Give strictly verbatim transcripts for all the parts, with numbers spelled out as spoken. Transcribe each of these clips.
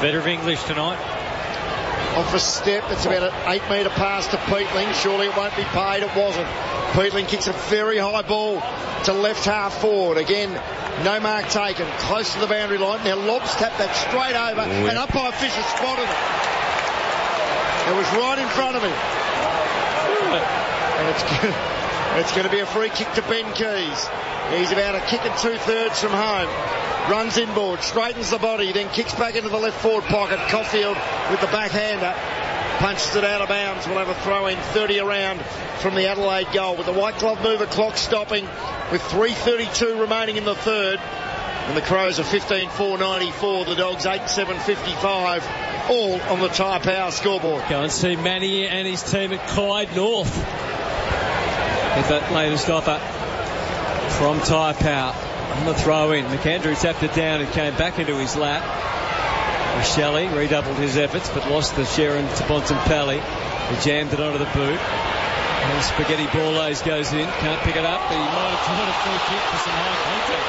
better of English tonight. Off a step, it's about an eight metre pass to Peatling. Surely it won't be paid. It wasn't. Peatling kicks a very high ball to left half forward. Again, no mark taken. Close to the boundary line. Now Lobbs tapped that straight over, oh, and umpire Fisher spotted it. It was right in front of him. And it's good. It's going to be a free kick to Ben Keys. He's about a kick and two-thirds from home. Runs inboard, straightens the body, then kicks back into the left forward pocket. Caulfield with the backhander. Punches it out of bounds. We'll have a throw in thirty around from the Adelaide goal. With the white glove mover clock stopping with three thirty-two remaining in the third. And the Crows are fifteen four ninety-four. The Dogs eight seven fifty-five. All on the Tyre Power scoreboard. Go and see Manny and his team at Clyde North. Get that latest offer from Tyre Power. On the throw in, McAndrew tapped it down and came back into his lap. Shelley redoubled his efforts but lost the Sharon to Bontempelli. He jammed it onto the boot. And Spaghetti Borlase goes in, can't pick it up, but he might have tried a free kick for some high contact.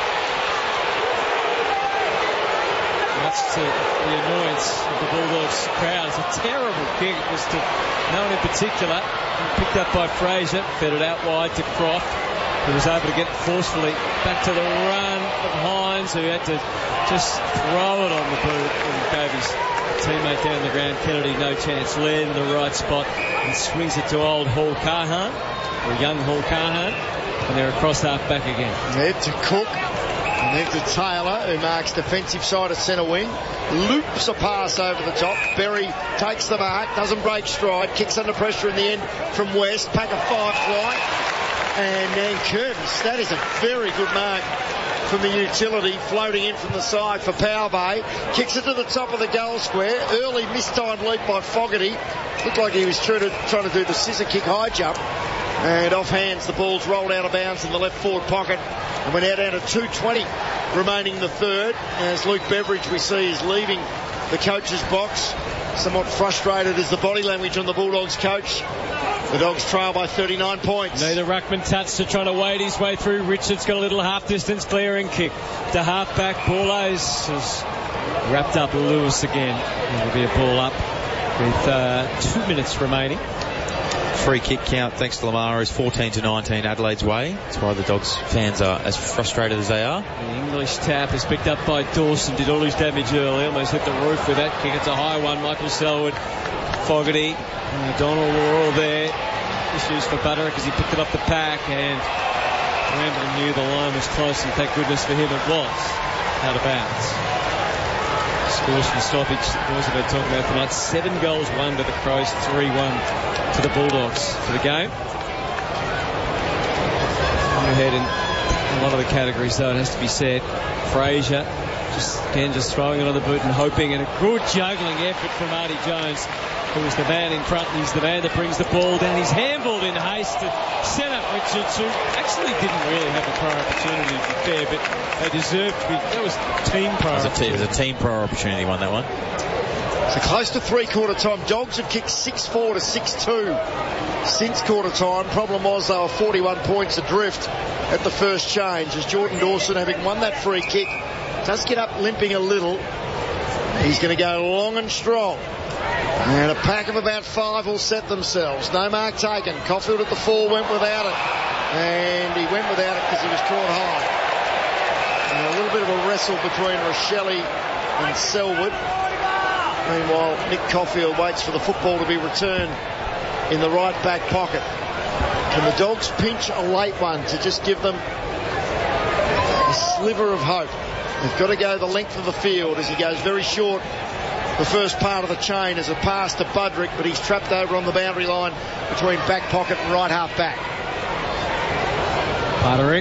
That's to the annoyance of the Bulldogs crowd. It's a terrible kick. It was to no one in particular. Picked up by Fraser, fed it out wide to Croft, who was able to get forcefully back to the run of Hines, who had to just throw it on the boot and gave his teammate down the ground, Kennedy, no chance. Led in the right spot and swings it to old Hall Carhan, or young Hall Carhan, and they're across half back again. Head to Cook, and then to Taylor, who marks defensive side of centre wing. Loops a pass over the top. Berry takes the mark, doesn't break stride, kicks under pressure in the end from West. Pack of five fly. And then Curtis, that is a very good mark from the utility, floating in from the side for Power Bay. Kicks it to the top of the goal square. Early mistimed leap by Fogarty. Looked like he was trying to, trying to do the scissor kick high jump. And off hands, the ball's rolled out of bounds in the left forward pocket. And we're now down to two twenty remaining the third. As Luke Beveridge, we see, is leaving the coach's box. Somewhat frustrated is the body language on the Bulldogs coach. The Dogs trail by thirty-nine points. Neither Ruckman touched to trying to wade his way through. Richards got a little half-distance clearing kick to half-back. Borlase has wrapped up Lewis again. It'll be a ball up with uh, two minutes remaining. Free kick count, thanks to Lamar, is fourteen to nineteen Adelaide's way. That's why the Dogs fans are as frustrated as they are. The English tap is picked up by Dawson. Did all his damage early. Almost hit the roof with that kick. It's a high one. Michael Selwood, Fogarty, and O'Donnell were all there. Issues for Butter because he picked it up the pack, and Randall knew the line was close, and thank goodness for him it was out of bounds. Scores from stoppage, the boys have been talking about tonight. Seven goals won to the Crows, three one to the Bulldogs for the game. On ahead in a lot of the categories, though, it has to be said. Fraser just again just throwing it on the boot and hoping, and a good juggling effort from Artie Jones, who is the man in front, and he's the man that brings the ball down. He's handballed in haste to set up Richards, who actually didn't really have a prior opportunity to be fair, but they deserved to be. That was team prior. It was a, te- it was a team prior opportunity, won that one. So close to three-quarter time. Dogs have kicked six four to six two since quarter time. Problem was they were forty-one points adrift at the first change, as Jordan Dawson, having won that free kick, does get up limping a little. He's going to go long and strong. And a pack of about five will set themselves. No mark taken. Caulfield at the four went without it. And he went without it because he was caught high. And a little bit of a wrestle between Rochelle and Selwood. Meanwhile, Nick Caulfield waits for the football to be returned in the right back pocket. Can the Dogs pinch a late one to just give them a sliver of hope? They've got to go the length of the field as he goes very short. The first part of the chain is a pass to Budrick, but he's trapped over on the boundary line between back pocket and right half back. Budrick.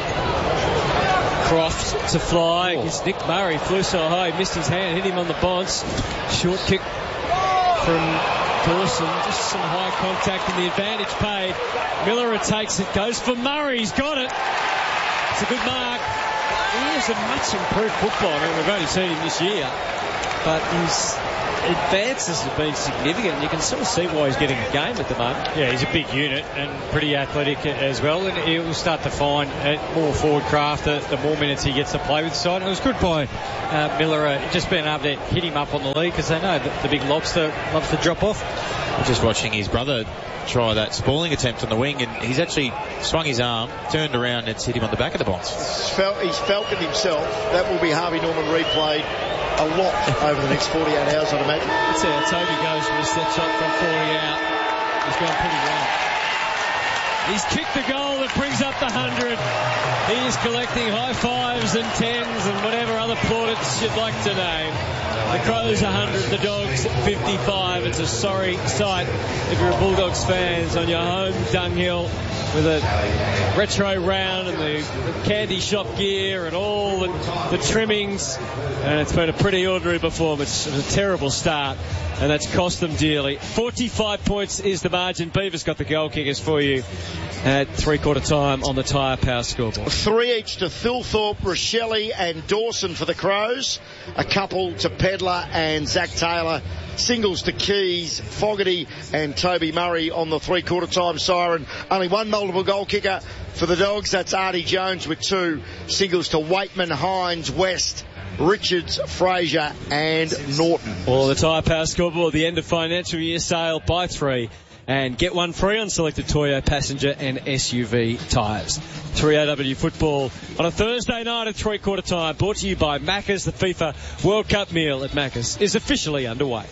Croft to fly. It's Nick Murray. Flew so high, he missed his hand, hit him on the bonds. Short kick from Dawson. Just some high contact and the advantage paid. Miller takes it, goes for Murray. He's got it. It's a good mark. He is a much improved footballer. I mean, we've only seen him this year, but he's advances have been significant. You can sort of see why he's getting a game at the moment. Yeah, he's a big unit and pretty athletic as well, and he'll start to find more forward craft the, the more minutes he gets to play with the side. And it was good by uh, Miller uh, just being able to hit him up on the lead, because they know that the big lobster loves to drop off. Just watching his brother try that spalling attempt on the wing, and he's actually swung his arm, turned around, and it's hit him on the back of the box. He's felt, he's felt it himself. That will be Harvey Norman replayed a lot over the next forty-eight hours, I'd imagine. That's how Toby goes for a step shot from forty out. He's gone pretty well. He's kicked the goal that brings up the hundred. He is collecting high fives and tens and whatever other plaudits you'd like to name. The Crows one hundred, the Dogs fifty-five. It's a sorry sight if you're a Bulldogs fans on your home dunghill with a retro round and the, the candy shop gear and all the, the trimmings. And it's been a pretty ordinary performance. It was a terrible start, and that's cost them dearly. forty-five points is the margin. Beaver's got the goal kickers for you at three-quarter time on the Tyre Power scoreboard. Three each to Thilthorpe, Rochelle and Dawson for the Crows. A couple to Pedler and Zach Taylor. Singles to Keys, Fogarty and Toby Murray on the three-quarter time siren. Only one multiple goal kicker for the Dogs. That's Artie Jones with two. Singles to Waitman, Hines, West, Richards, Fraser and Norton. Well, the Tyre Power scoreboard, the end of financial year sale, buy three and get one free on selected Toyo passenger and S U V tyres. three A W football on a Thursday night at three-quarter time, brought to you by Macca's. The FIFA World Cup meal at Macca's is officially underway.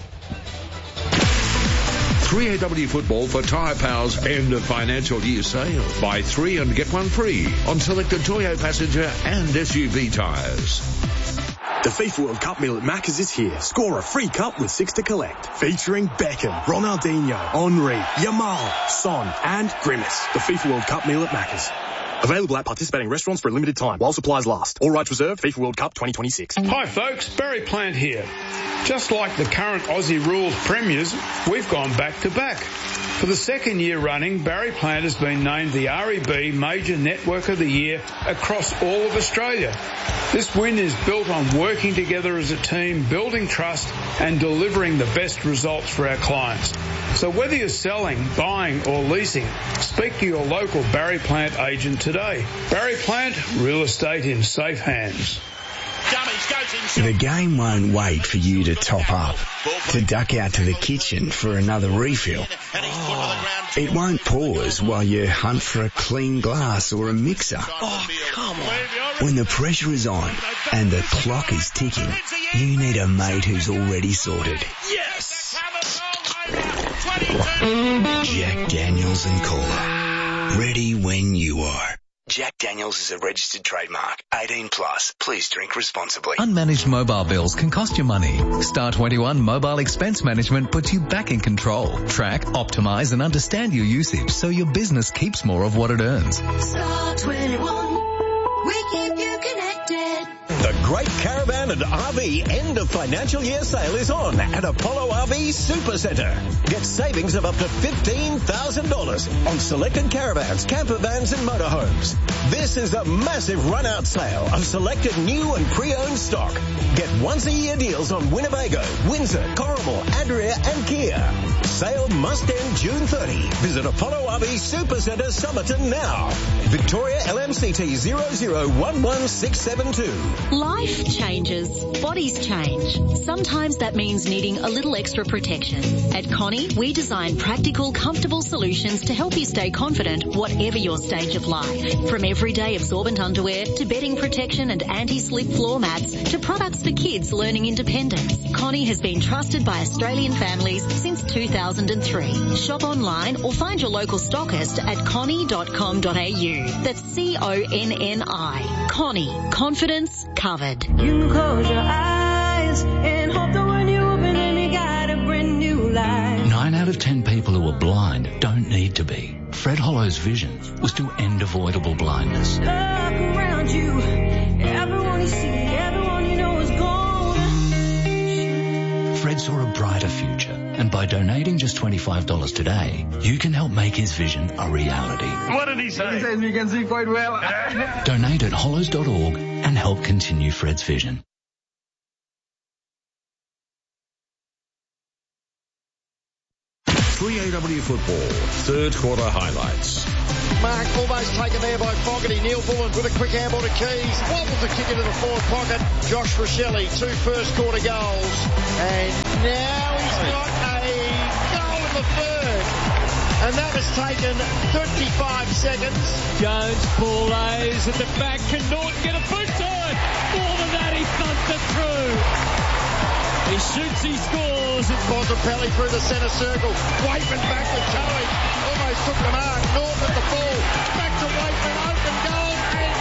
three A W football for Tyre Power's end of financial year sale. Buy three and get one free on selected Toyo passenger and S U V tyres. The FIFA World Cup meal at Macca's is here. Score a free cup with six to collect. Featuring Beckham, Ronaldinho, Henry, Yamal, Son and Grimace. The FIFA World Cup meal at Macca's. Available at participating restaurants for a limited time while supplies last. All rights reserved. FIFA World Cup twenty twenty-six. Hi folks, Barry Plant here. Just like the current Aussie rules premiers, we've gone back to back. For the second year running, Barry Plant has been named the R E B Major Network of the Year across all of Australia. This win is built on working together as a team, building trust and delivering the best results for our clients. So whether you're selling, buying or leasing, speak to your local Barry Plant agent today. Barry Plant, real estate in safe hands. The game won't wait for you to top up, to duck out to the kitchen for another refill. Oh. It won't pause while you hunt for a clean glass or a mixer. Oh, come on. When the pressure is on and the clock is ticking, you need a mate who's already sorted. Yes! Jack Daniels and Cola. Ready when you are. Jack Daniels is a registered trademark. eighteen plus. Please drink responsibly. Unmanaged mobile bills can cost you money. Star twenty-one Mobile Expense Management puts you back in control. Track, optimize and understand your usage so your business keeps more of what it earns. Star twenty-one. We keep you connected. The Great Caravan and R V end of financial year sale is on at Apollo R V Supercentre. Get savings of up to fifteen thousand dollars on selected caravans, camper vans and motorhomes. This is a massive run-out sale of selected new and pre-owned stock. Get once-a-year deals on Winnebago, Windsor, Corrimal, Adria and Kia. Sale must end June thirtieth. Visit Apollo R V Supercentre Somerton now. Victoria L M C T zero zero one one six seven two. Life changes. Bodies change. Sometimes that means needing a little extra protection. At Connie, we design practical, comfortable solutions to help you stay confident whatever your stage of life. From everyday absorbent underwear to bedding protection and anti-slip floor mats to products for kids learning independence. Connie has been trusted by Australian families since two thousand three. Shop online or find your local stockist at connie dot com dot a u. That's C O N N I. Connie. Confidence covered. You can close your eyes and hope that when you open them you got a brand new life. Nine out of ten people who are blind don't need to be. Fred Hollow's vision was to end avoidable blindness. Look around you. Everyone you see, everyone you know is gone. Fred saw a brighter future, and by donating just twenty-five dollars today, you can help make his vision a reality. What did he say? He says you can see quite well. Donate at hollows dot org and help continue Fred's vision. three A W Football third quarter highlights. Mark almost taken there by Fogarty. Neil Bullen with a quick handball to Keys. Wobbles the kick into the forward pocket. Josh Rochelle, two first quarter goals. And now he's got a goal in the third. And that has taken thirty-five seconds. Jones, Boulays at the back. Can Norton get a boot to it? More than that, he thumped it through. He shoots, he scores. Bontempelli through the centre circle. Waitman back with Cohen. Almost took the mark. Norton at the ball. Back to Waitman. Open goal. And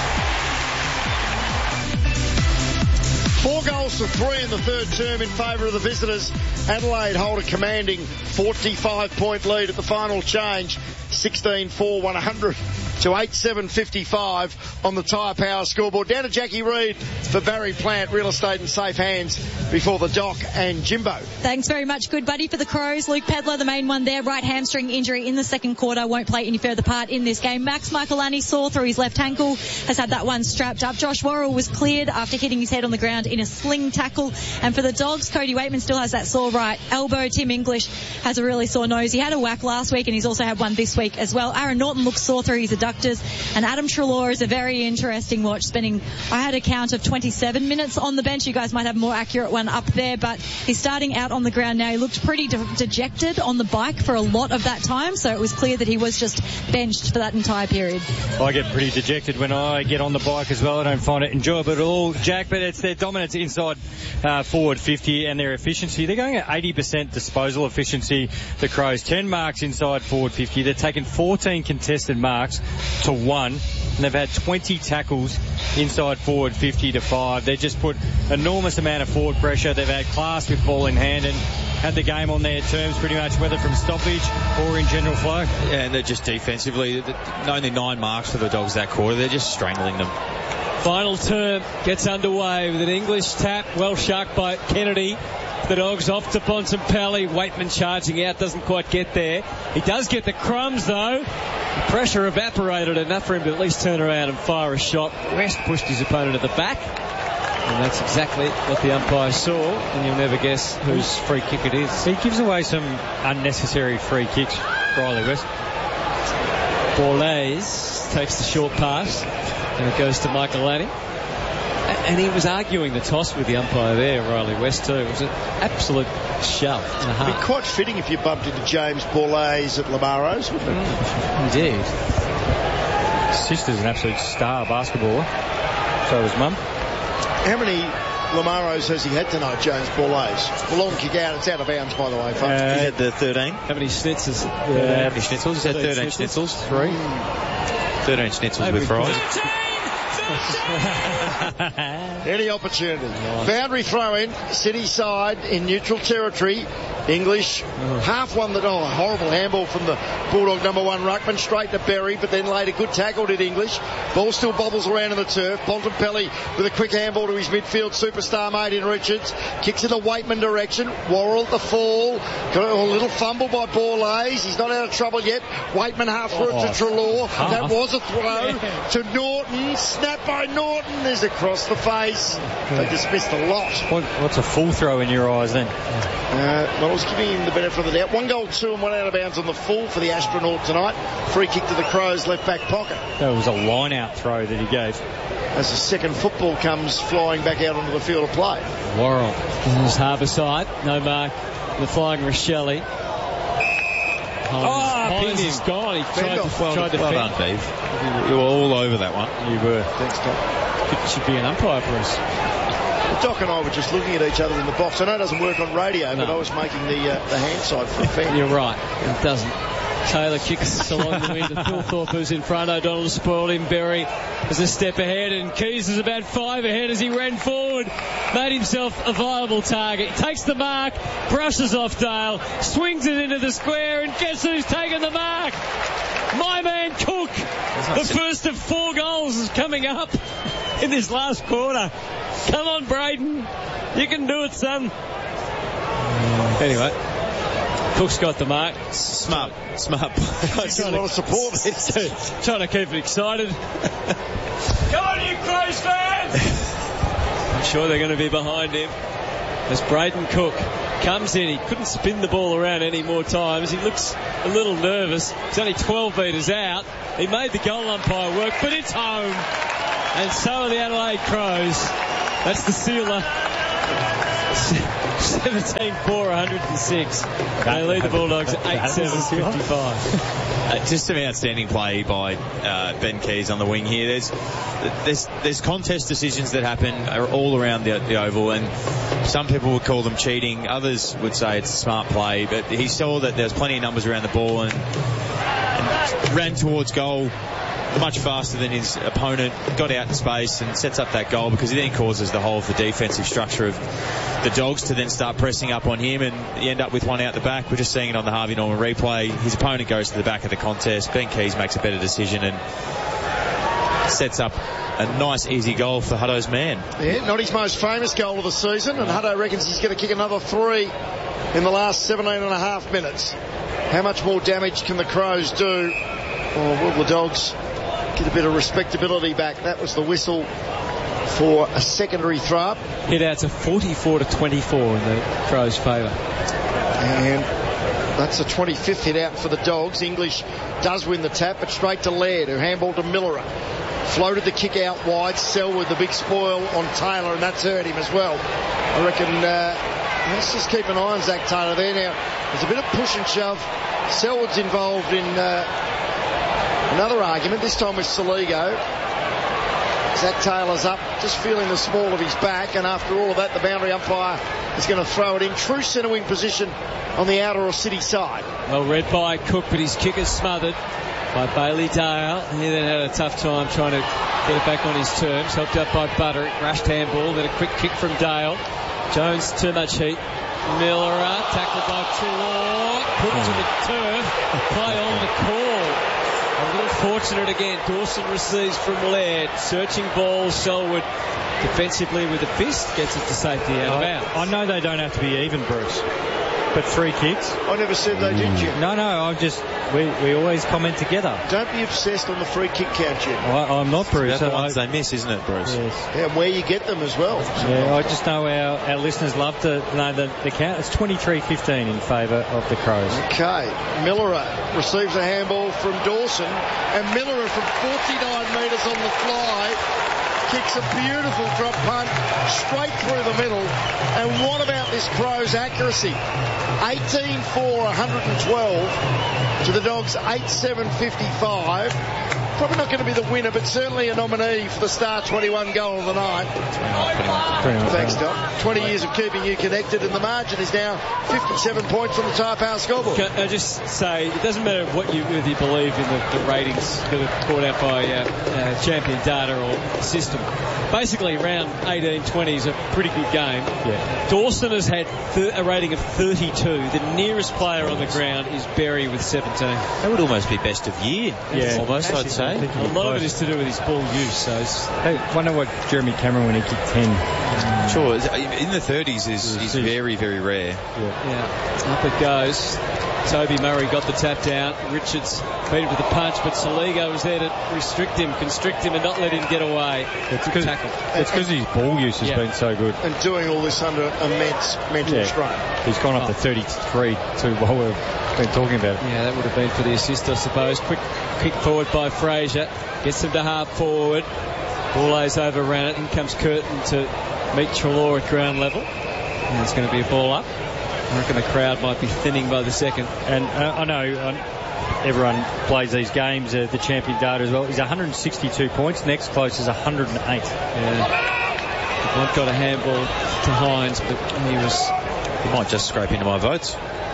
Four goals to three in the third term in favour of the visitors. Adelaide hold a commanding forty-five point lead at the final change. sixteen four, one hundred to eight seven fifty-five on the Tyre Power scoreboard. Down to Jackie Reid for Barry Plant, real estate in safe hands before the Doc and Jimbo. Thanks very much, good buddy, for the Crows. Luke Pedler, the main one there, right hamstring injury in the second quarter, won't play any further part in this game. Max Michaelani sore through his left ankle, has had that one strapped up. Josh Worrell was cleared after hitting his head on the ground in a sling tackle. And for the Dogs, Cody Waitman still has that sore right elbow. Tim English has a really sore nose. He had a whack last week and he's also had one this week as well. Aaron Norton looks sore through his adductors. And Adam Treloar is a very interesting watch, spending, I had a count of twenty-seven minutes on the bench. You guys might have a more accurate one up there, but he's starting out on the ground now. He looked pretty de- dejected on the bike for a lot of that time, so it was clear that he was just benched for that entire period. I get pretty dejected when I get on the bike as well. I don't find it enjoyable at all, Jack, but it's their dominance inside uh, forward fifty and their efficiency. They're going at eighty percent disposal efficiency, the Crows. ten marks inside forward fifty. They're taking fourteen contested marks to one, and they've had twenty tackles inside forward fifty to five. They just put enormous amount of forward pressure. They've had class with ball in hand and had the game on their terms pretty much, whether from stoppage or in general flow. Yeah, and they're just defensively, only nine marks for the Dogs that quarter. They're just strangling them. Final term gets underway with an English tap, well shucked by Kennedy. The Dogs off to Bontempelli. Waitman charging out, doesn't quite get there. He does get the crumbs though. The pressure evaporated enough for him to at least turn around and fire a shot. West pushed his opponent at the back. And that's exactly what the umpire saw, and you'll never guess whose free kick it is. He gives away some unnecessary free kicks, Riley West. Boulays takes the short pass, and it goes to Michaelani. And he was arguing the toss with the umpire there, Riley West, too. It was an absolute shove and a half. It'd be quite fitting if you bumped into James Boulays at Lamaro's, wouldn't it? Mm, indeed. His sister's an absolute star basketballer. So was Mum. How many Lamaro's has he had tonight, James Boulays? Long kick out. It's out of bounds, by the way, folks. Uh, he had the thirteen. How many schnitzels? Uh, how many schnitzels? He's had thirteen schnitzels. schnitzels. Three. Mm. thirteen schnitzels with fries. Any opportunity. Nice. Boundary throw in, City side in neutral territory. English oh. half won the oh, horrible handball from the Bulldog number one ruckman straight to Berry, but then laid a good tackle did English. Ball still bobbles around in the turf. Bontempelli with a quick handball to his midfield superstar mate in Richards. Kicks in the Waitman direction. Worrell at the fall. Got a little fumble by Boulays. He's not out of trouble yet. Waitman half through oh. it to Treloar. Half. That was a throw yeah. to Norton. Snap by Norton. There's across the face. They dismissed a lot. What, what's a full throw in your eyes then? Uh, well, I was giving him the benefit of the doubt. One goal, two and one out of bounds on the full for the Astronaut tonight. Free kick to the Crows, left back pocket. That was a line-out throw that he gave. As the second football comes flying back out onto the field of play. Worrell. This is Harbourside. No mark. The flying Rochelle. Oh, Hines is gone. He tried to, well, tried to well done, Dave. You were all over that one. You were. Thanks, Doc. It should be an umpire for us. Doc and I were just looking at each other in the box. I know it doesn't work on radio, no. but I was making the uh, the hand side for a fan. You're right. It doesn't. Taylor kicks along the wind to Philthorpe, who's in front. O'Donnell spoiled him. Berry is a step ahead, and Keys is about five ahead as he ran forward. Made himself a viable target. Takes the mark, brushes off Dale, swings it into the square, and guess who's taken the mark? My man Cook. The first of four goals is coming up in this last quarter. Come on, Braden. You can do it, son. Anyway, Cook's got the mark. Smart. Smart. Got a lot of support. Trying to keep it excited. Come on, you Crows fans! I'm sure they're going to be behind him. As Braden Cook comes in. He couldn't spin the ball around any more times. He looks a little nervous. He's only twelve metres out. He made the goal umpire work, but it's home. And so are the Adelaide Crows. That's the sealer. seventeen four, one hundred six. They lead the Bulldogs eight seven fifty-five. Uh, just some outstanding play by uh, Ben Keys on the wing here. There's there's there's contest decisions that happen all around the, the oval, and some people would call them cheating. Others would say it's a smart play. But he saw that there's plenty of numbers around the ball and, and ran towards goal much faster than his opponent, got out in space and sets up that goal, because he then causes the whole of the defensive structure of the Dogs to then start pressing up on him, and you end up with one out the back. We're just seeing it on the Harvey Norman replay. His opponent goes to the back of the contest. Ben Keys makes a better decision and sets up a nice easy goal for Hutto's man. Yeah, not his most famous goal of the season, and Hutto reckons he's going to kick another three in the last seventeen and a half minutes. How much more damage can the Crows do, or will the Dogs get a bit of respectability back? That was the whistle for a secondary throw up. Hit out to forty-four to twenty-four in the Crows' favour. And that's the twenty-fifth hit out for the Dogs. English does win the tap, but straight to Laird, who handballed to Miller. Floated the kick out wide. Selwood, the big spoil on Taylor, and that's hurt him as well. I reckon, uh, let's just keep an eye on Zach Taylor there. Now, there's a bit of push and shove. Selwood's involved in uh, another argument, this time with Soligo. Zach Taylor's up, just feeling the small of his back, and after all of that, the boundary umpire is going to throw it in. True centre wing position on the outer or city side. Well read by Cook, but his kick is smothered by Bailey Dale. He then had a tough time trying to get it back on his terms. Helped out by Butter. Rushed handball, then a quick kick from Dale. Jones, too much heat. Miller, tackled by Treloar. Put to the turf. Play on the call. A little fortunate again. Dawson receives from Laird. Searching ball. Selwood defensively with a fist. Gets it to safety out of bounds. I know they don't have to be even, Bruce. But three kicks. I never said they did, Jim. No, no, I'm just, we, we always comment together. Don't be obsessed on the free kick count, Jim. I, I'm not, Bruce. That's the ones I, they miss, isn't it, Bruce? Yes. Yeah, where you get them as well. Yeah, I just know our, our listeners love to know the, the count. It's twenty-three fifteen in favour of the Crows. Okay. Miller receives a handball from Dawson, and Miller from forty-nine metres on the fly kicks a beautiful drop punt straight through the middle. And what about this Crows accuracy? eighteen four, one hundred twelve to the Dogs, eight seven fifty-five. Probably not going to be the winner, but certainly a nominee for the Star twenty-one goal of the night. twenty-one. Thanks, Doc. twenty years of keeping you connected, and the margin is now fifty-seven points on the Tyre Power scoreboard. Can I just say, it doesn't matter what you, whether you believe in the, the ratings that are brought out by uh, uh, Champion Data or System. Basically, round eighteen twenty is a pretty good game. Yeah. Dawson has had thir- a rating of thirty-two. The nearest player on the ground is Berry with seventeen. That would almost be best of year. Yeah. Almost, I'd say. A lot of it is to do with his ball use. So it's, I wonder what Jeremy Cameron when he kicked ten. Sure. In the thirties is, is very, very rare. Yeah. yeah. Up it goes. Toby Murray got the tap down. Richards beat it with a punch, but Soligo was there to restrict him, constrict him, and not let him get away. It's because his ball use has yeah. been so good. And doing all this under immense mental yeah. strain. He's gone up to thirty-three too while we've been talking about it. Yeah, that would have been for the assist, I suppose. Quick kick forward by Fraser. Gets him to half forward. Ball's overran it. In comes Curtin to meet Treloar at ground level. And it's going to be a ball up. I reckon the crowd might be thinning by the second. And uh, I know uh, everyone plays these games, uh, the Champion Data as well. He's one hundred sixty-two points. Next close is one hundred eight. Yeah. Blunt got a handball to Hines, but he was... He might just scrape into my votes.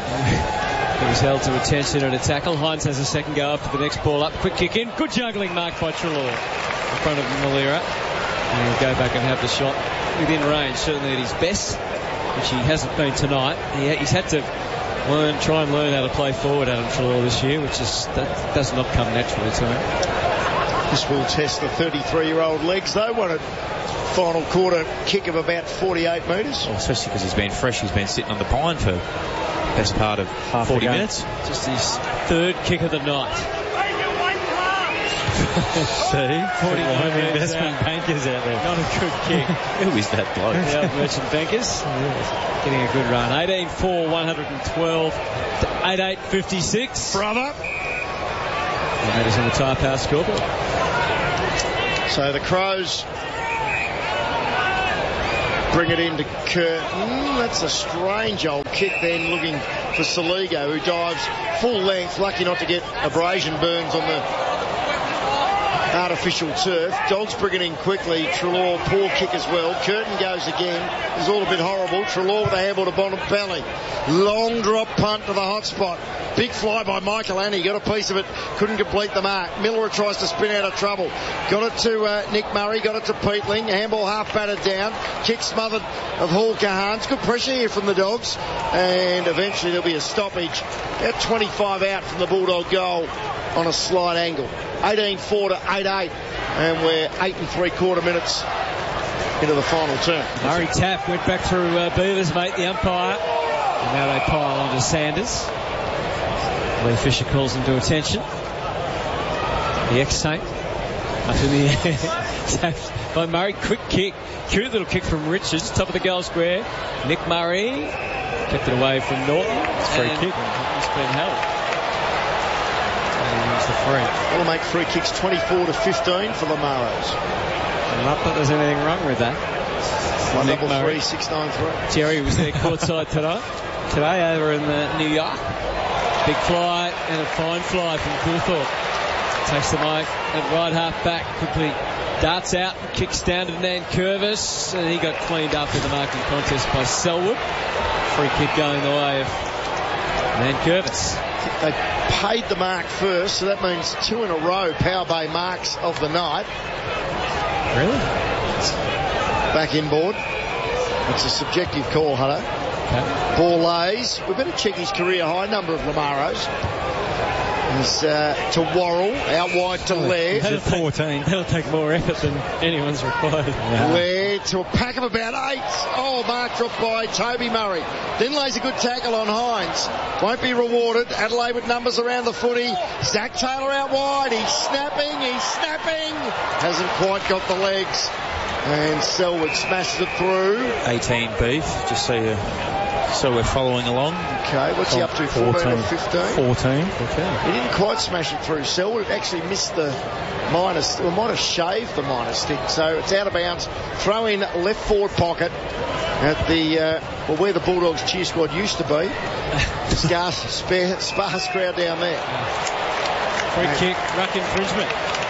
He was held to attention at a tackle. Hines has a second go after the next ball up. Quick kick in. Good juggling mark by Treloar in front of Malira. And he'll go back and have the shot within range, certainly at his best, which he hasn't been tonight. He, he's had to learn, try and learn how to play forward, Adam Treloar, this year, which is that does not come naturally to him. This will test the thirty-three-year-old legs, though. What a final quarter kick of about forty-eight metres. Well, especially because he's been fresh. He's been sitting on the pine for the best part of half forty minutes. Just his third kick of the night. See? forty-one investment bankers out there. Not a good kick. Who is that bloke? Yeah, merchant bankers. Getting a good run. eighteen four, one twelve to eight eight fifty-six. Brother. And that is on the Tyre Power scoreboard. So the Crows bring it into Curtin. That's a strange old kick then, looking for Saligo, who dives full length, lucky not to get abrasion burns on the artificial turf. Dogs bring it in quickly. Treloar, poor kick as well. Curtin goes again. It's all a bit horrible. Treloar with a handball to Bontempelli. Long drop punt to the hot spot. Big fly by Michael Annie. Got a piece of it. Couldn't complete the mark. Miller tries to spin out of trouble. Got it to uh, Nick Murray. Got it to Peatling. Handball half batted down. Kick smothered of Hall Kahans. Good pressure here from the Dogs. And eventually there'll be a stoppage. About twenty-five out from the Bulldog goal on a slight angle. eighteen four to eight eight. And we're eight and three quarter minutes into the final term. Murray tap went back through uh, Beavers, mate, the umpire. And now they pile onto Sanders. Lee Fisher calls them to attention. The ex-Saint up in the air. Tapped by Murray. Quick kick. Cute little kick from Richards. Top of the goal square. Nick Murray kept it away from Norton. It's a free kick. It's been held. And he's the free. That'll make free kicks twenty-four to fifteen for the Maros. Not that there's anything wrong with that. One Nick double Murray. three, six nine three. Jerry was there courtside today. Today over in the New York. Big fly and a fine fly from Coulthorpe. Takes the mic at right half back. Quickly darts out and kicks down to Nankervis. And he got cleaned up in the marking contest by Selwood. Free kick going the way of Nankervis. They paid the mark first, so that means two in a row Power Bay marks of the night. Really? Back inboard. It's a subjective call, Hutto. Okay. Ball lays. We better check his career high number of Lamaros. He's uh, to Worrell, out wide to Lair. That'll fourteen. Take, that'll take more effort than anyone's required. Yeah. Lair to a pack of about eight. Oh, mark dropped by Toby Murray. Then lays a good tackle on Hines. Won't be rewarded. Adelaide with numbers around the footy. Zach Taylor out wide. He's snapping. He's snapping. Hasn't quite got the legs. And Selwood smashes it through. eighteen beef, just so you, so we're following along. Okay, what's he up to? fourteen or fifteen? fourteen. He didn't quite smash it through. Selwood actually missed the minus, or might have shaved the minus stick. So it's out of bounds. Throw in left forward pocket at the, uh, well, where the Bulldogs cheer squad used to be. Sparse, spare, sparse crowd down there. Free kick, ruck infringement.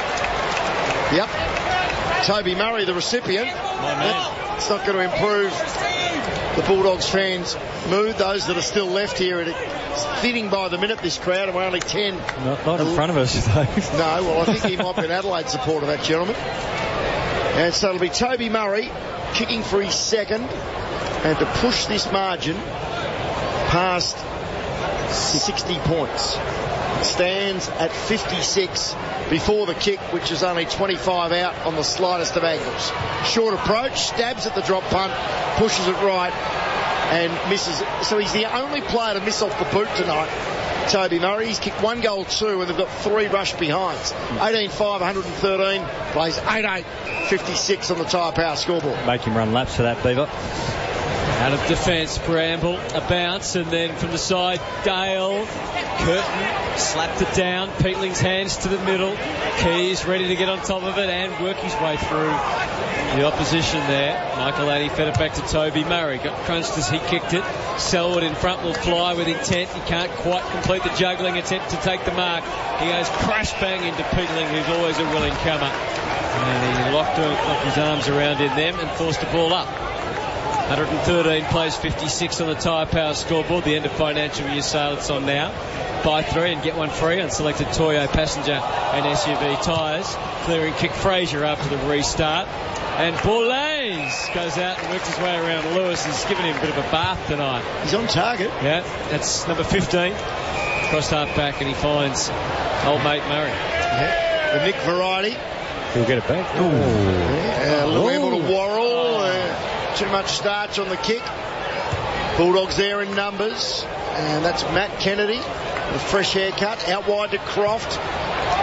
Yep. Toby Murray, the recipient. It's not going to improve the Bulldogs fans' mood. Those that are still left here, it's thinning by the minute, this crowd, and we're only ten. Not, not in front of us, though. No, well, I think he might be an Adelaide supporter, that gentleman. And so it'll be Toby Murray kicking for his second, and to push this margin past sixty points. It stands at fifty-six before the kick, which is only twenty-five out on the slightest of angles. Short approach, stabs at the drop punt, pushes it right, and misses it. So he's the only player to miss off the boot tonight, Toby Murray. He's kicked one goal, two, and they've got three rush behinds. eighteen five, one thirteen, plays eight eight, fifty-six on the Tyre Power scoreboard. Make him run laps for that, Beaver. Out of defence, Bramble, a bounce, and then from the side, Dale, Curtin, slapped it down, Peatling's hands to the middle, Keys ready to get on top of it and work his way through the opposition there. Michael Addy fed it back to Toby Murray, got crunched as he kicked it. Selwood in front will fly with intent, he can't quite complete the juggling attempt to take the mark. He goes crash bang into Peatling, who's always a willing comer, and he locked up his arms around in them and forced the ball up. one thirteen plays fifty-six on the Tyre Power scoreboard. The end of financial year sale, it's on now. Buy three and get one free on selected Toyo passenger and S U V tyres. Clearing kick Fraser after the restart. And Bourlaise goes out and works his way around Lewis. He's given him a bit of a bath tonight. He's on target. Yeah, that's number fifteen. Crossed half back and he finds old mate Murray. Yeah. The Nick variety. He'll get it back. Ooh. Yeah, a little able to Worrell. Uh, Too much starch on the kick. Bulldogs there in numbers. And that's Matt Kennedy. A fresh haircut. Out wide to Croft.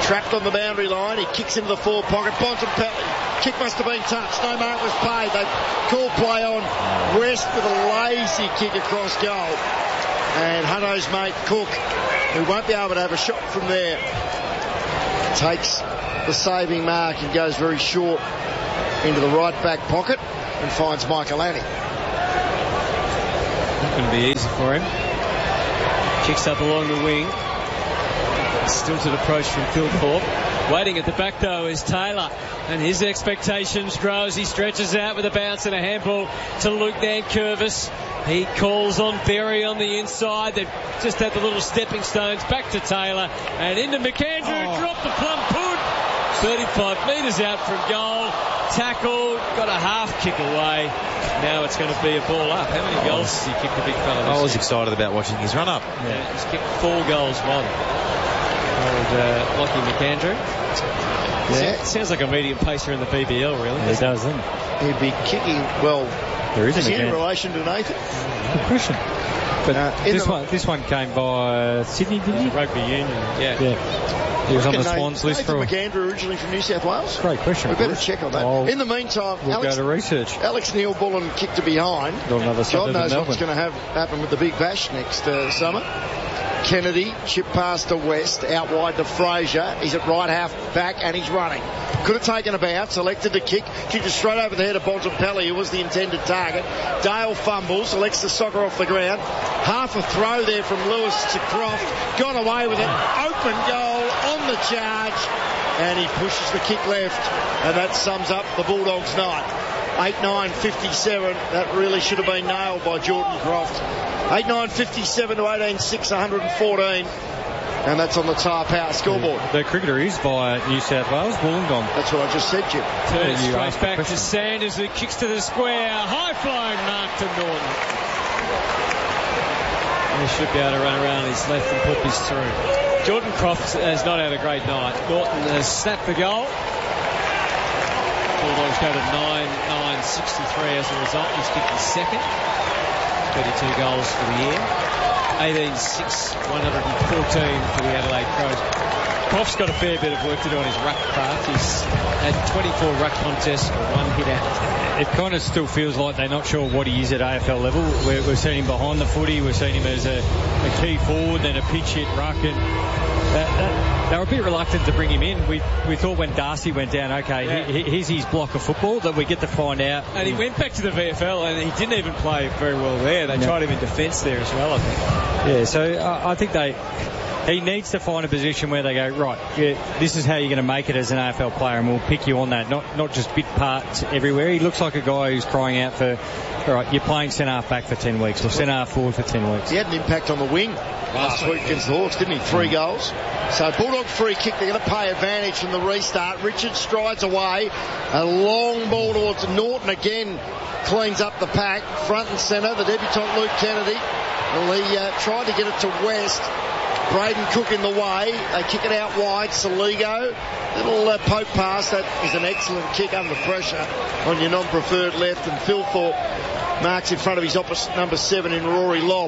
trapped on the boundary line. He kicks into the forward pocket. Bontempelli. Kick must have been touched. No mark was paid. They call play on West with a lazy kick across goal. And Hutto's mate Cook, who won't be able to have a shot from there, takes the saving mark and goes very short into the right back pocket and finds Michael Annie. Not going to be easy for him. Kicks up along the wing. Stilted approach from Philthorpe. Waiting at the back though is Taylor, and his expectations grow as he stretches out with a bounce and a handball to Luke Nankervis. He calls on Berry on the inside. They've just had the little stepping stones. Back to Taylor and into McAndrew. Oh. Dropped the plum pud. thirty-five metres out from goal. Tackled. Got a half kick away. Now it's going to be a ball up. How many goals has he kicked, the big fella? I was excited about watching his run up. Yeah, he's kicked four goals, one. Old uh, Lockie McAndrew. Yeah. It sounds like a medium pacer in the B B L, really. He does, doesn't he? He'd be kicking, well, there is, is he in relation to Nathan? Good question. But uh, this one this one came by Sydney, didn't he? Rugby Union. Yeah. Yeah. He was on the Swans Nathan list for... Nathan McAndrew originally from New South Wales? Great question. We better check on that. Oh, in the meantime, we'll Alex, go to research. Alex Neil-Bullen kicked to behind. Got another God knows Melbourne. what's going to have happen with the Big Bash next uh, summer. Kennedy, chip pass to West, out wide to Fraser. He's at right half back and he's running. Could have taken a bounce, selected to kick, kicked it straight over the head of Bontempelli, who was the intended target. Dale fumbles, elects to soccer off the ground. Half a throw there from Lewis to Croft. Got away with it. Open goal on the charge. And he pushes the kick left. And that sums up the Bulldogs' night. eight nine fifty-seven. That really should have been nailed by Jordan Croft. eight nine fifty-seven to eighteen six, one hundred fourteen. And that's on the Tyre Power scoreboard. The cricketer is by New South Wales, Wollongong. That's what I just said, Jim. Turns straight back to Sanders, who kicks to the square. High-flying mark to Norton. He should be able to run around his left and put this through. Jordan Croft has not had a great night. Norton has snapped the goal. Bulldogs go to nine nine sixty-three as a result. He's kicked his second. thirty-two goals for the year. eighteen six, one hundred fourteen for the Adelaide Crows. Croft's got a fair bit of work to do on his ruck craft. He's had twenty-four ruck contests for one hit out. It kind of still feels like they're not sure what he is at A F L level. We're, we've seen him behind the footy. We've seen him as a, a key forward, then a pitch hit ruck. And that, that, they were a bit reluctant to bring him in. We we thought when Darcy went down, okay, yeah. he, here's his block of football that we get to find out. And he went back to the V F L and he didn't even play very well there. They no. tried him in defence there as well, I think. Yeah, so uh, I think they... He needs to find a position where they go, right, yeah, this is how you're going to make it as an A F L player, and we'll pick you on that, not not just bit parts everywhere. He looks like a guy who's crying out for, all right, you're playing centre-half back for ten weeks, or centre-half forward for ten weeks. He had an impact on the wing last week against the Hawks, didn't he? Three goals. So Bulldog free kick, they're going to pay advantage from the restart. Richard strides away, a long ball towards Norton again, cleans up the pack, front and centre, the debutant Luke Kennedy. Well, he uh, tried to get it to West. Braden Cook in the way. They kick it out wide. Saligo. Little uh, poke pass. That is an excellent kick under pressure on your non-preferred left. And Philthorpe marks in front of his opposite number seven in Rory Lobb.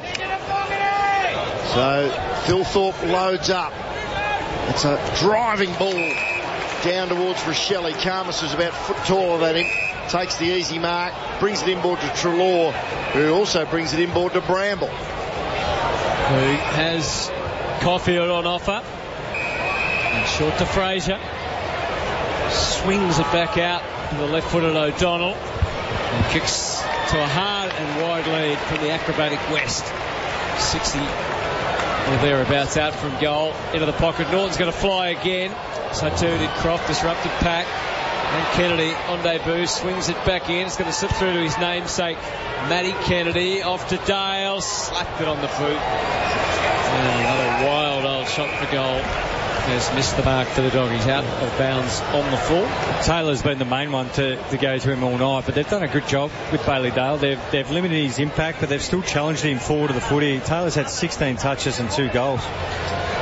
So Philthorpe loads up. It's a driving ball down towards Rochelle. Karmas, who's about a foot taller than him, takes the easy mark, brings it inboard to Treloar, who also brings it inboard to Bramble. Who has Caulfield on offer. And short to Fraser. Swings it back out to the left-footed O'Donnell. And kicks to a hard and wide lead from the acrobatic West. sixty or thereabouts out from goal. Into the pocket. Norton's going to fly again. So too did Croft. Disrupted pack. And Kennedy on debut swings it back in. It's going to slip through to his namesake, Matty Kennedy. Off to Dale. Slapped it on the boot. And another wild old shot for goal. Has missed the mark for the Doggies. Out of bounds on the full. Taylor's been the main one to, to go to him all night, but they've done a good job with Bailey Dale. They've, they've limited his impact, but they've still challenged him forward of the footy. Taylor's had sixteen touches and two goals.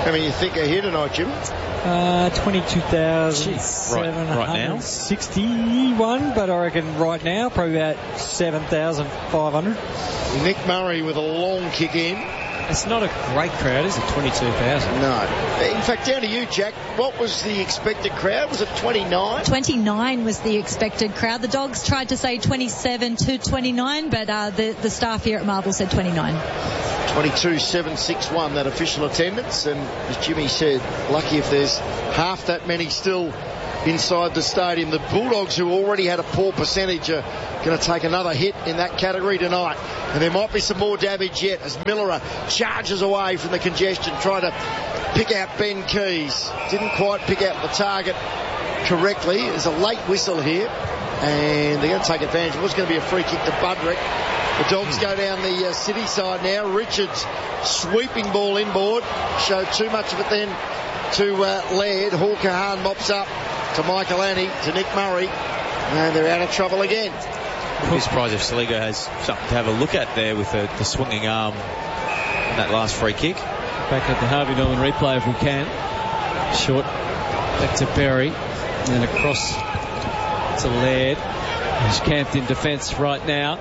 How many you think are here tonight, Jim? Uh, twenty-two thousand seven hundred sixty-one, but I reckon right now probably about seven thousand five hundred. Nick Murray with a long kick in. It's not a great crowd, is it? twenty-two thousand. No. In fact, down to you, Jack. What was the expected crowd? Was it twenty-nine? twenty-nine was the expected crowd. The Dogs tried to say twenty-seven to twenty-nine, but uh, the, the staff here at Marvel said twenty-nine. twenty-two seven sixty-one, that official attendance. And as Jimmy said, lucky if there's half that many still inside the stadium. The Bulldogs, who already had a poor percentage, are going to take another hit in that category tonight. And there might be some more damage yet as Miller charges away from the congestion, trying to pick out Ben Keys. Didn't quite pick out the target correctly. There's a late whistle here, and they're going to take advantage. It was going to be a free kick to Budrick. The Dogs go down the uh, city side now. Richards sweeping ball inboard. Showed too much of it then to uh, Laird. Hall Kahan mops up to Michael Annie, to Nick Murray, and they're out of trouble again. I'd be surprised if Saligo has something to have a look at there with the, the swinging arm in that last free kick. Back at the Harvey Norman replay if we can. Short back to Berry, and then across to Laird. He's camped in defence right now.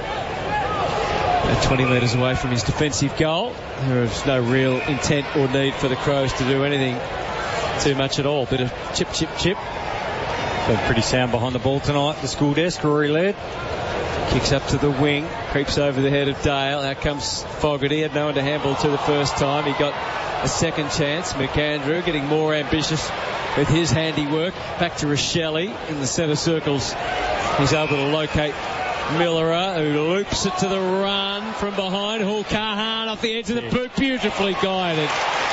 About twenty metres away from his defensive goal. There is no real intent or need for the Crows to do anything too much at all. Bit of chip, chip, chip. Been pretty sound behind the ball tonight. The school desk, Rory Laird. Kicks up to the wing, creeps over the head of Dale. Out comes Fogarty. Had no one to handle to the first time. He got a second chance. McAndrew getting more ambitious with his handiwork. Back to Rochelle in the centre circles. He's able to locate Miller, who loops it to the run from behind. Hall Kahan off the edge of the boot, beautifully guided.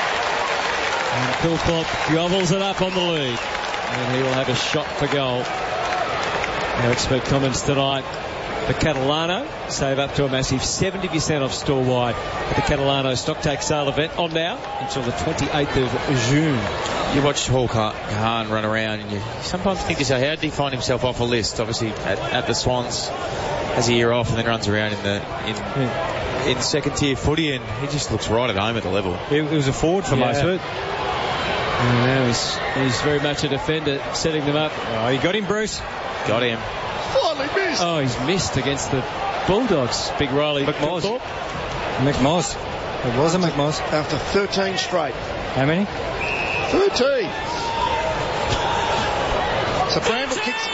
And Philpott gobbles it up on the lead. And he will have a shot for goal. Our expert comments tonight. The Catalano save up to a massive seventy percent off store wide at the Catalano stock take sale event on now until the twenty-eighth of June. You watch Hall Kahan run around and you sometimes think to yourself, how did he find himself off a list? Obviously at, at the Swans has a year off and then runs around in the in, yeah. in second tier footy, and he just looks right at home at the level. He was a forward for yeah. most of it. And now he's, he's very much a defender, setting them up. Oh, you got him, Bruce? Got him. Finally missed. Oh, he's missed against the Bulldogs. Big Riley McMoss. McMoss. It was a McMoss. After thirteen straight. How many? thirteen. So Bramble kicks.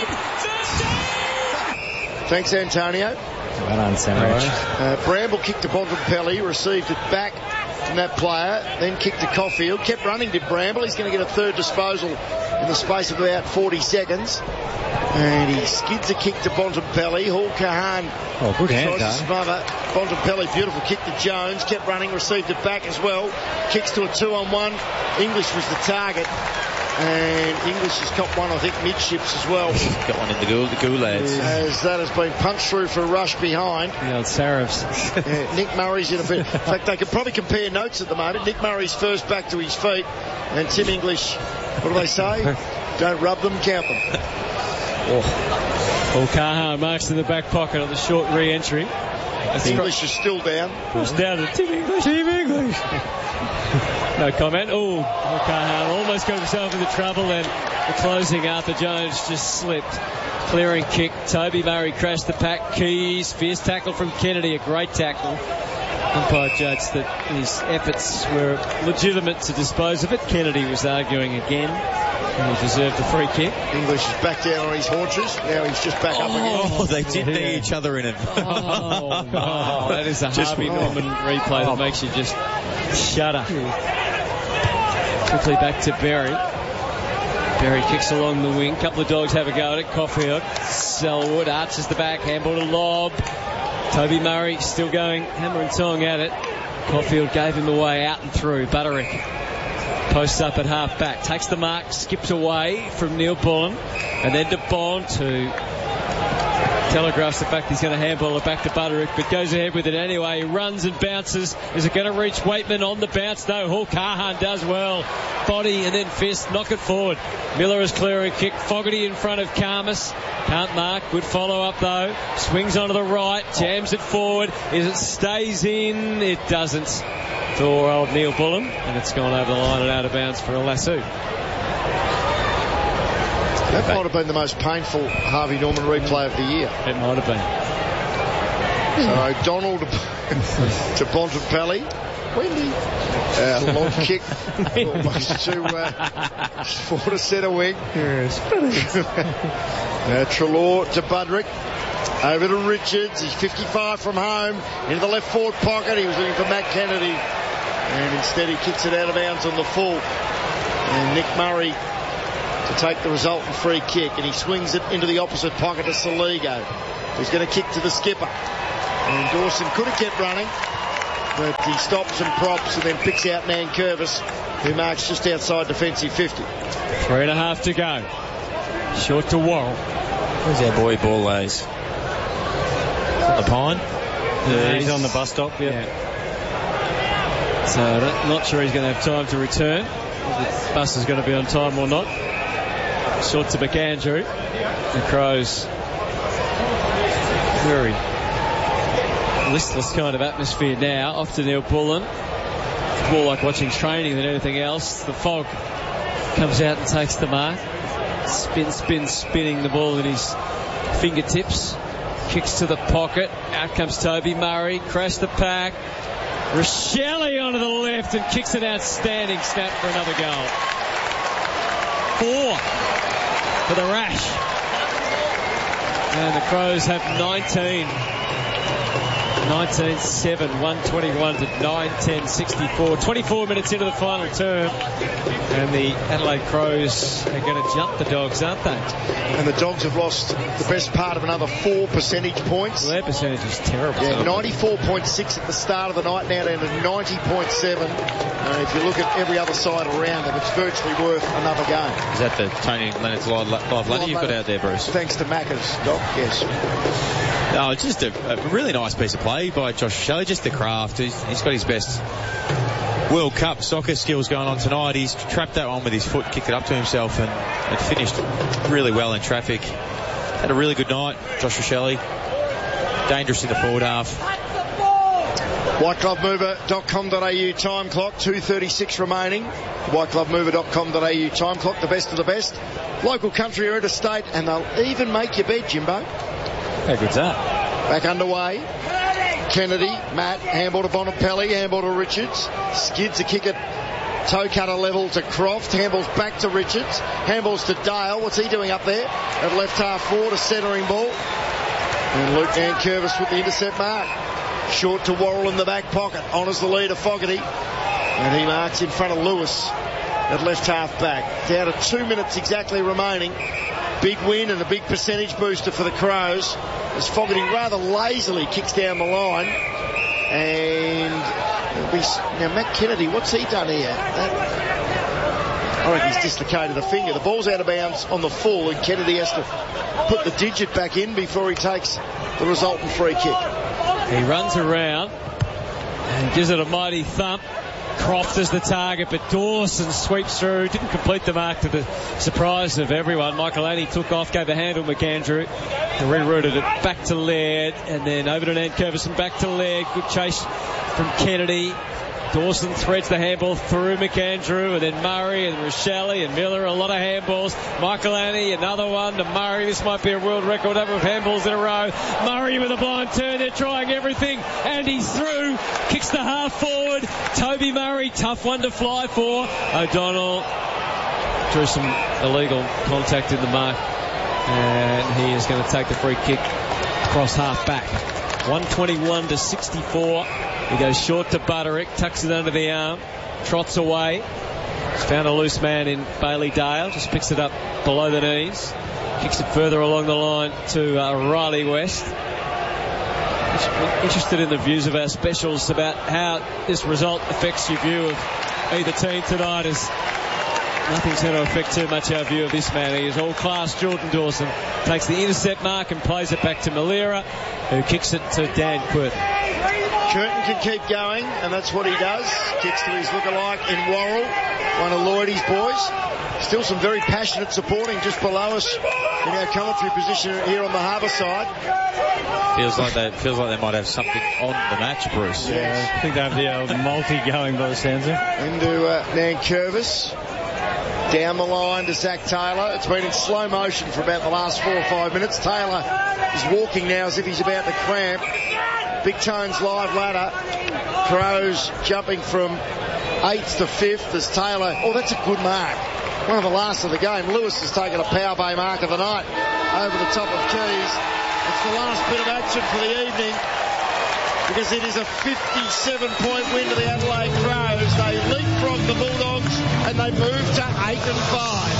Thanks, Antonio. Well done, Sandwich. Uh, Bramble kicked to Bontempelli, received it back from that player, then kicked to Caulfield, kept running to Bramble. He's going to get a third disposal in the space of about forty seconds. And he skids a kick to Bontempelli. Hall Kahan oh, good hand, tries to smother. Bontempelli, beautiful kick to Jones, kept running, received it back as well. Kicks to a two on one. English was the target. And English has copped one, I think, midships as well. Got one in the ghoul, the Goulads. As that has been punched through for a rush behind. The old Sarafs. Yeah, Nick Murray's in a bit. In fact, they could probably compare notes at the moment. Nick Murray's first back to his feet. And Tim English, what do they say? Don't rub them, count them. Oh. Well, Kahan marks in the back pocket on the short re-entry. English is still down. Pushed down to Tim English. Tim English. No comment. Oh, Kahan almost got himself into trouble, and the closing Arthur Jones just slipped. Clearing kick. Toby Murray crashed the pack. Keys. Fierce tackle from Kennedy. A great tackle. Umpire judged that his efforts were legitimate to dispose of it. Kennedy was arguing again. And he deserved a free kick. English is back down on his haunches. Now he's just back oh, up again. Oh, they did knee each other in it. Oh, no. That is a just, Harvey Norman oh. replay that makes you just shudder. Quickly back to Berry. Berry kicks along the wing. Couple of Dogs have a go at it. Caulfield. Selwood arches the back. Handball to Lob. Toby Murray still going hammer and tong at it. Caulfield gave him away out and through. Butterick posts up at half back. Takes the mark. Skips away from Neil Bullen. And then to Bond to telegraphs the fact he's going to handball it back to Butterick, but goes ahead with it anyway. He runs and bounces. Is it going to reach Waitman on the bounce? No. Hall Carhan does well. Body and then fist. Knock it forward. Miller is clearing kick. Fogarty in front of Karmas. Can't mark. Good follow up though. Swings onto the right. Jams it forward. Is it stays in? It doesn't. For old Neil Bullen. And it's gone over the line and out of bounds for a lasso. That might have been the most painful Harvey Norman replay of the year. It might have been. So Donald to Bontempelli. Wendy. Uh, long kick almost to uh, for a centre wing. Yes. uh, Treloar to Budrick. Over to Richards. He's fifty-five from home. Into the left forward pocket. He was looking for Matt Kennedy. And instead he kicks it out of bounds on the full. And Nick Murray to take the resultant free kick, and he swings it into the opposite pocket to Saligo. He's going to kick to the skipper, and Dawson could have kept running, but he stops and props and then picks out Nankervis, who marks just outside defensive fifty. Three and a half to go. Short to Worrell. Where's our boy Ball lays? On the pine? Yeah, he's on the bus stop. Yeah. yeah. So I'm not sure he's going to have time to return. If the bus is going to be on time or not. Short to McAndrew. The Crows very listless kind of atmosphere now. Off to Neil Bullen. It's more like watching training than anything else. The fog comes out and takes the mark. Spin, spin, spinning the ball in his fingertips. Kicks to the pocket. Out comes Toby Murray. Crash the pack. Rochelle onto the left and kicks an outstanding snap for another goal. Four for the Rash. And the Crows have nineteen. nineteen seven, one twenty-one to nine ten sixty-four. twenty-four minutes into the final term. And the Adelaide Crows are going to jump the Dogs, aren't they? And the Dogs have lost the best part of another four percentage points. Well, their percentage is terrible. Yeah, ninety-four point six at the start of the night, now down to ninety point seven. Uh, if you look at every other side around them, it's virtually worth another game. Is that the Tony Lennox live, live ladder you've got out there, Bruce? Thanks to Macca's, Doc, yes. No, it's just a, a really nice piece of play by Josh Shelley, just the craft. He's, he's got his best World Cup soccer skills going on tonight. He's trapped that one with his foot, kicked it up to himself, and, and finished really well in traffic. Had a really good night, Josh Shelley. Dangerous in the forward half. white club mover dot com dot a u time clock, two thirty-six remaining. white club mover dot com dot a u time clock, the best of the best. Local, country or interstate, and they'll even make your bed, Jimbo. How good's that? Back underway. Kennedy, Matt, handball to Bontempelli, handball to Richards. Skids a kick at toe cutter level to Croft. Handballs back to Richards. Handballs to Dale. What's he doing up there? At left half forward, a centering ball. And Luke Nankervis with the intercept mark. Short to Worrell in the back pocket. Honours the lead of Fogarty. And he marks in front of Lewis at left half back. Down to two minutes exactly remaining. Big win and a big percentage booster for the Crows as Fogarty rather lazily kicks down the line. And we, now Matt Kennedy, what's he done here? That, I reckon he's dislocated a finger. The ball's out of bounds on the full, and Kennedy has to put the digit back in before he takes the resultant free kick. He runs around and gives it a mighty thump. Croft is the target, but Dawson sweeps through. Didn't complete the mark to the surprise of everyone. Michael Annie took off, gave a handle to McAndrew, and rerouted it back to Laird, and then over to Nankervis and back to Laird. Good chase from Kennedy. Dawson threads the handball through McAndrew, and then Murray and Rochelle and Miller. A lot of handballs. Michael Annie, another one to Murray. This might be a world record number of handballs in a row. Murray with a blind turn. They're trying everything, and he's through. Kicks the half forward. Toby Murray, tough one to fly for. O'Donnell drew some illegal contact in the mark, and he is going to take the free kick across half back. one twenty-one to sixty-four. He goes short to Butterick, tucks it under the arm, trots away. He's found a loose man in Bailey Dale, just picks it up below the knees, kicks it further along the line to uh, Riley West. Interested in the views of our specials about how this result affects your view of either team tonight, as nothing's going to affect too much our view of this man. He is all class. Jordan Dawson takes the intercept mark and plays it back to Malira, who kicks it to Dan Quirton. Curtin can keep going, and that's what he does. Kicks to his lookalike in Worrell, one of Lloydie's boys. Still some very passionate supporting just below us in our commentary position here on the harbour side. Feels like they feels like they might have something on the match, Bruce. Yeah, I think they have the old multi going by the sounds of it. Into uh, Nankervis. Down the line to Zach Taylor. It's been in slow motion for about the last four or five minutes. Taylor is walking now as if he's about to cramp. Big Tones live ladder. Crows jumping from eighth to fifth as Taylor. Oh, that's a good mark. One of the last of the game. Lewis has taken a power bay mark of the night over the top of Keys. It's the last bit of action for the evening because it is a fifty-seven point win to the Adelaide Crows. They leapfrog the Bulldogs and they move to eight and five.